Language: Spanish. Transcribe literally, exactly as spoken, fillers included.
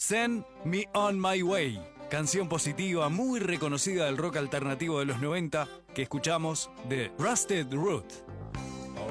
Send Me On My Way, canción positiva muy reconocida del rock alternativo de los noventa que escuchamos de Rusted Root.